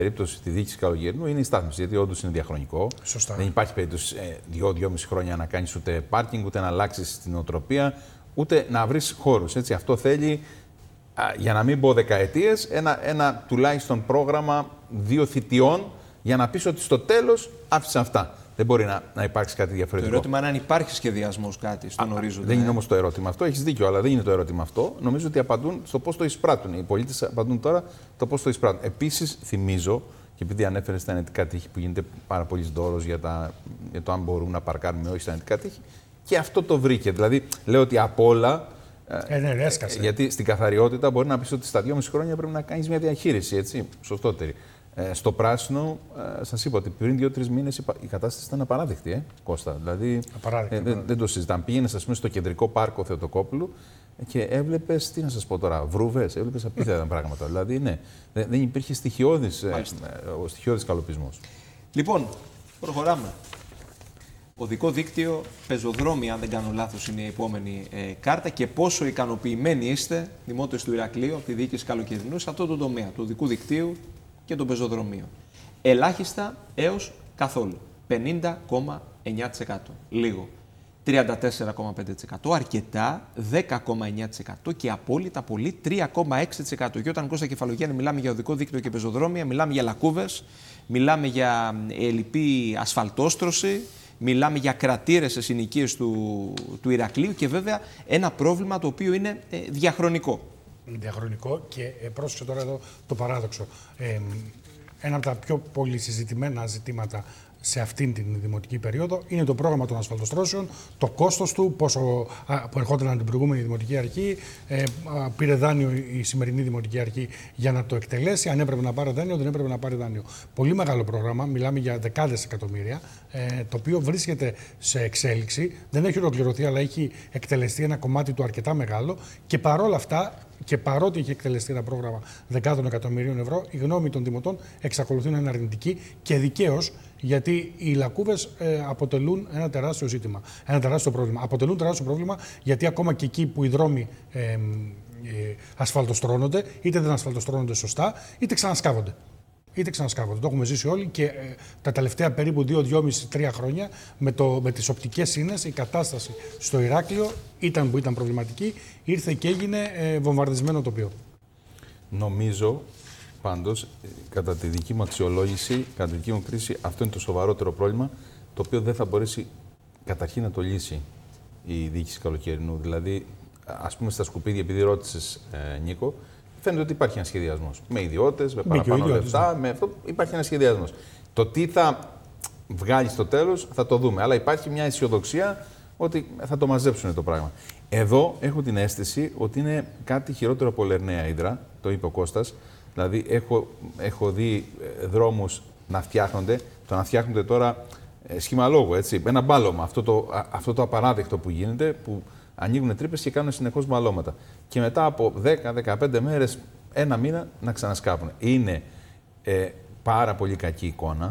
περίπτωση τη διοίκηση Καλογερνού είναι η στάθμιση, γιατί όντως είναι διαχρονικό. Σωστά. Δεν υπάρχει περίπτωση 2-2,5 χρόνια να κάνεις ούτε πάρκινγκ, ούτε να αλλάξεις την οτροπία, ούτε να βρεις χώρους. Έτσι. Αυτό θέλει, για να μην πω δεκαετίες, ένα τουλάχιστον πρόγραμμα 2 θητιών για να πεις ότι στο τέλος άφησε αυτά. Δεν μπορεί να υπάρξει κάτι διαφορετικό. Το ερώτημα είναι αν υπάρχει σχεδιασμός κάτι στον ορίζοντα. Δεν είναι όμως το ερώτημα αυτό. Έχεις δίκιο, αλλά δεν είναι το ερώτημα αυτό. Νομίζω ότι απαντούν στο πώς το εισπράττουν. Οι πολίτες απαντούν τώρα το πώς το εισπράττουν. Επίσης, θυμίζω, και επειδή ανέφερε στα ενετικά τείχη που γίνεται πάρα πολύ δώρος για το αν μπορούν να παρκάρουν ή όχι στα ενετικά τείχη, και αυτό το βρήκε. Δηλαδή, λέω ότι από όλα. Ναι, έσκασε. Γιατί στην καθαριότητα μπορεί να πεις ότι στα 2,5 χρόνια πρέπει να κάνεις μια διαχείριση, έτσι, σωστότερη. Στο πράσινο, σας είπα ότι πριν 2-3 μήνες η κατάσταση ήταν απαράδεκτη, Κώστα. Δηλαδή, δεν το συζητάμε. Πήγαινες, ας πούμε, στο κεντρικό πάρκο Θεοτοκόπουλου και έβλεπες, τι να σας πω τώρα, βρούβες, έβλεπες απίθετα πράγματα. Δηλαδή, ναι, δεν υπήρχε στοιχειώδης καλοπισμός. Λοιπόν, προχωράμε. Οδικό δίκτυο, πεζοδρόμια, αν δεν κάνω λάθος, είναι η επόμενη κάρτα. Και πόσο ικανοποιημένοι είστε, δημότες του Ηρακλείου, από τη διοίκηση Καλοκαιρινού, σε αυτό το τομέα του οδικού δικτύου και των πεζοδρομίων. Ελάχιστα έως καθόλου. 50,9%. Λίγο. 34,5%. Αρκετά 10,9% και απόλυτα πολύ 3,6%. Και όταν, Κώστα Κεφαλογιάννη, μιλάμε για οδικό δίκτυο και πεζοδρόμια, μιλάμε για λακκούβες, μιλάμε για ελλειπή ασφαλτόστρωση, μιλάμε για κρατήρες σε συνοικίες του Ηρακλείου και βέβαια ένα πρόβλημα το οποίο είναι διαχρονικό. Διαχρονικό και πρόσεξε τώρα εδώ το παράδοξο. Ένα από τα πιο πολύ συζητημένα ζητήματα σε αυτήν την δημοτική περίοδο είναι το πρόγραμμα των ασφαλτοστρώσεων, το κόστος του, πόσο που ερχόταν από την προηγούμενη δημοτική αρχή, πήρε δάνειο η σημερινή δημοτική αρχή για να το εκτελέσει, αν έπρεπε να πάρει δάνειο, δεν έπρεπε να πάρει δάνειο. Πολύ μεγάλο πρόγραμμα, μιλάμε για δεκάδες εκατομμύρια, το οποίο βρίσκεται σε εξέλιξη, δεν έχει ολοκληρωθεί, αλλά έχει εκτελεστεί ένα κομμάτι του αρκετά μεγάλο και παρόλα αυτά. Και παρότι έχει εκτελεστεί ένα πρόγραμμα δεκάδων εκατομμυρίων ευρώ, η γνώμη των δημοτών εξακολουθεί να είναι αρνητική και δικαίως, γιατί οι λακκούβες αποτελούν ένα τεράστιο ζήτημα, ένα τεράστιο πρόβλημα. Αποτελούν τεράστιο πρόβλημα γιατί ακόμα και εκεί που οι δρόμοι ασφαλτοστρώνονται, είτε δεν ασφαλτοστρώνονται σωστά, είτε ξανασκάβονται. Το έχουμε ζήσει όλοι και τα τελευταία περίπου 2-2,5-3 χρόνια με τις οπτικές σύνες η κατάσταση στο Ηράκλειο που ήταν προβληματική, ήρθε και έγινε βομβαρδισμένο τοπίο. Νομίζω πάντως, κατά τη δική μου αξιολόγηση, κατά τη δική μου κρίση, αυτό είναι το σοβαρότερο πρόβλημα, το οποίο δεν θα μπορέσει καταρχήν να το λύσει η διοίκηση Καλοκαιρινού. Δηλαδή, ας πούμε στα σκουπίδια, επειδή ρώτησες, Νίκο, φαίνεται ότι υπάρχει ένα σχεδιασμός. Με ιδιώτες, με παραπάνω λεφτά, με αυτό υπάρχει ένα σχεδιασμός. Το τι θα βγάλει στο τέλος θα το δούμε. Αλλά υπάρχει μια αισιοδοξία ότι θα το μαζέψουν το πράγμα. Εδώ έχω την αίσθηση ότι είναι κάτι χειρότερο από Λερναία Ύδρα, το είπε ο Κώστας. Δηλαδή έχω δει δρόμους να φτιάχνονται. Το να φτιάχνονται τώρα σχήμα λόγου, έτσι. Ένα μπάλωμα. Αυτό το απαράδεκτο που γίνεται, που ανοίγουν τρύπες και κάνουν συνεχώς μπαλώματα. Και μετά από 10-15 μέρες, ένα μήνα να ξανασκάπουν. Είναι πάρα πολύ κακή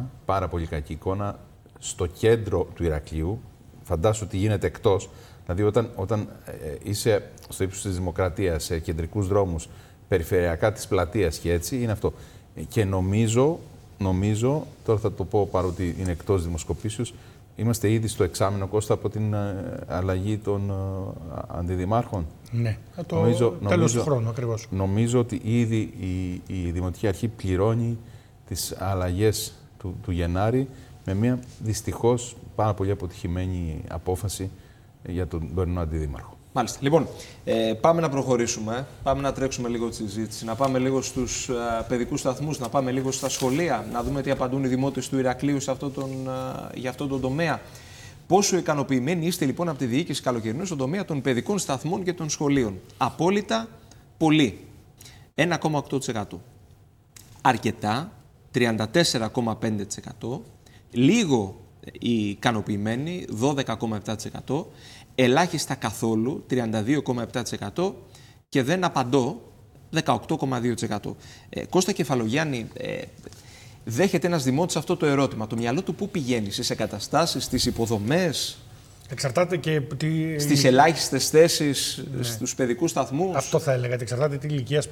εικόνα στο κέντρο του Ηρακλείου. Φαντάσου ότι γίνεται εκτός. Δηλαδή όταν είσαι στο ύψος της Δημοκρατίας, σε κεντρικούς δρόμους, περιφερειακά της πλατείας και έτσι, είναι αυτό. Και νομίζω, τώρα θα το πω παρότι είναι εκτός δημοσκοπήσεως, είμαστε ήδη στο εξάμηνο, Κώστα, από την αλλαγή των αντιδημάρχων. Ναι, τέλος του χρόνου ακριβώς. Νομίζω ότι ήδη η Δημοτική Αρχή πληρώνει τις αλλαγές του Γενάρη με μια δυστυχώς πάρα πολύ αποτυχημένη απόφαση για τον τωρινό αντιδήμαρχο. Μάλιστα. Λοιπόν, πάμε να προχωρήσουμε, πάμε να τρέξουμε λίγο τη συζήτηση, να πάμε λίγο στους παιδικούς σταθμούς, να πάμε λίγο στα σχολεία, να δούμε τι απαντούν οι δημότες του Ηρακλείου για αυτόν τον τομέα. Πόσο ικανοποιημένοι είστε λοιπόν από τη διοίκηση Καλοκαιρινού στον τομέα των παιδικών σταθμών και των σχολείων? Απόλυτα πολύ, 1,8%. Αρκετά, 34,5%. Λίγο ικανοποιημένοι, 12,7%. Ελάχιστα καθόλου, 32,7% και δεν απαντώ, 18,2%. Κώστα Κεφαλογιάννη, δέχεται ένας δημότης αυτό το ερώτημα. Το μυαλό του πού πηγαίνει, στις εγκαταστάσεις, στις υποδομές, εξαρτάται και στις ελάχιστες θέσεις, στους παιδικούς σταθμούς? Αυτό θα έλεγα, εξαρτάται τι ηλικίας